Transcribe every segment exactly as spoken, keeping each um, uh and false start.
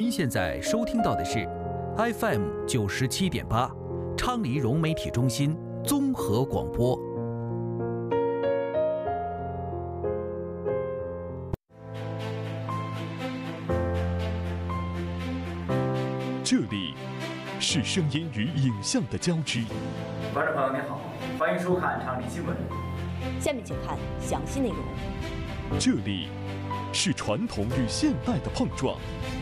您现在收听到的是 F M 九十七点八，昌黎融媒体中心综合广播。 这里是声音与影像的交织。 观众朋友您好，欢迎收看昌黎新闻。 下面请看详细内容。 这里是传统与现代的碰撞。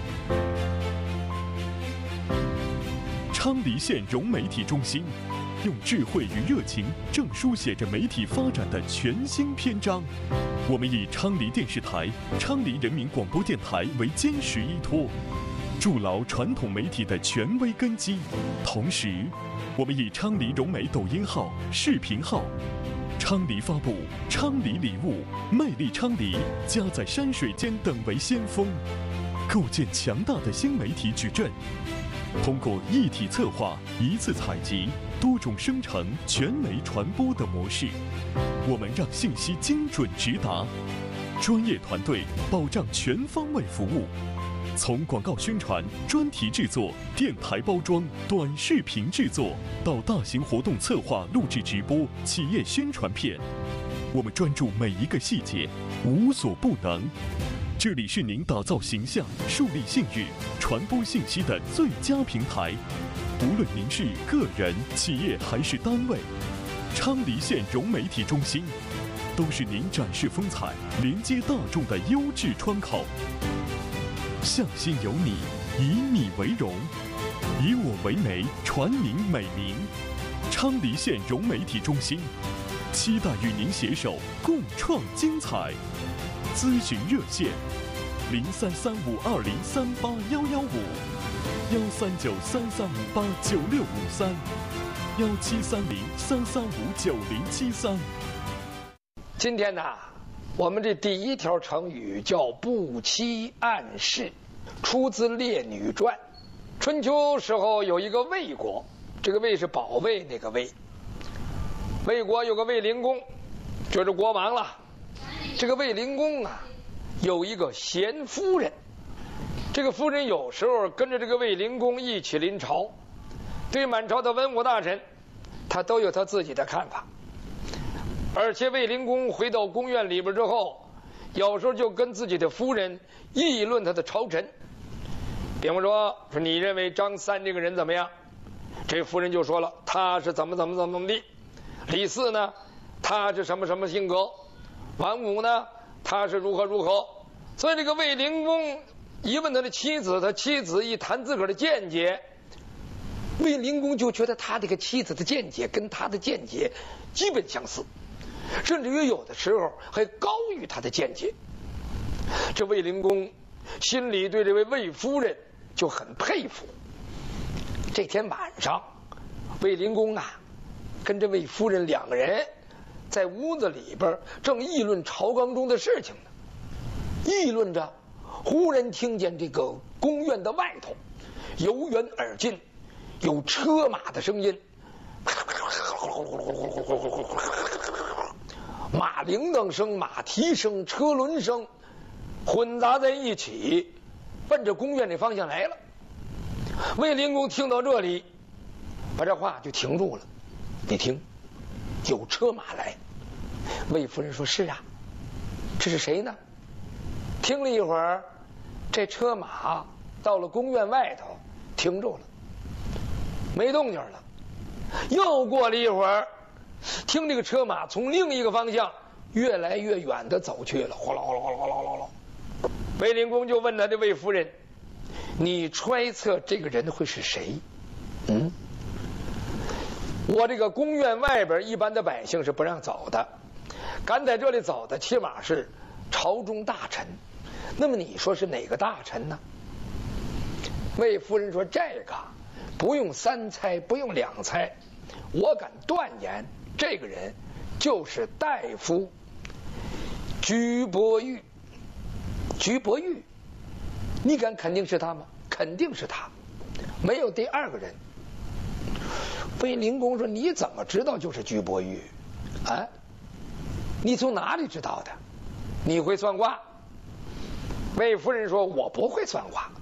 昌黎县融媒体中心用智慧与热情，正书写着媒体发展的全新篇章。我们以昌黎电视台、昌黎人民广播电台为坚实依托，筑牢传统媒体的权威根基。同时，我们以昌黎融媒抖音号、视频号、昌黎发布、昌黎礼物、魅力昌黎、家在山水间等为先锋，构建强大的新媒体矩阵。通过一体策划、一次采集、多种生成、全媒传播的模式，我们让信息精准直达，专业团队保障全方位服务。从广告宣传、专题制作、电台包装、短视频制作，到大型活动策划、录制直播、企业宣传片，我们专注每一个细节，无所不能。这里是您打造形象、树立信誉、传播信息的最佳平台。无论您是个人、企业还是单位，昌黎县融媒体中心都是您展示风采、连接大众的优质窗口。向心有你，以你为荣，以我为媒，传您美名。昌黎县融媒体中心期待与您携手共创精彩。咨询热线：零三三五二零三八幺幺五，幺三九三三五八九六五三，幺七三零三三五九零七三。 今天呢，我们这第一条成语叫不期暗示，出自《列女传》。春秋时候有一个魏国，这个魏是保卫那个魏。魏国有个魏灵公，就是国王了。这个魏灵公啊，有一个贤夫人。这个夫人有时候跟着这个魏灵公一起临朝，对满朝的文武大臣，他都有他自己的看法。而且魏灵公回到宫院里边之后，有时候就跟自己的夫人议论他的朝臣。比方说，说你认为张三这个人怎么样？这夫人就说了，他是怎么怎么怎么的。李四呢，他是什么什么性格？王五呢，他是如何如何？所以这个魏灵公一问他的妻子，他妻子一谈自个儿的见解，魏灵公就觉得他这个妻子的见解跟他的见解基本相似，甚至于有的时候还高于他的见解。这魏灵公心里对这位魏夫人就很佩服。这天晚上，魏灵公啊跟这魏夫人两个人在屋子里边正议论朝纲中的事情呢，议论着，忽然听见这个宫院的外头由远而近有车马的声音，马铃铛声、马蹄声、车轮声混杂在一起，奔着宫院这方向来了。魏灵公听到这里，把这话就停住了。你听，有车马来。魏夫人说：“是啊，这是谁呢？”听了一会儿，这车马到了宫院外头停住了，没动静了。又过了一会儿，听这个车马从另一个方向越来越远的走去了，哗啦哗啦哗啦哗啦哗啦。魏灵公就问他这魏夫人：“你揣测这个人会是谁？”嗯，我这个宫院外边一般的百姓是不让走的，敢在这里走的起码是朝中大臣。那么你说是哪个大臣呢？魏夫人说：“这个不用三猜，不用两猜，我敢断言，这个人就是大夫居伯玉。”居伯玉，你敢肯定是他吗？肯定是他，没有第二个人。魏灵公说：“你怎么知道就是居伯玉？啊，你从哪里知道的？你会算卦？”魏夫人说：“我不会算卦，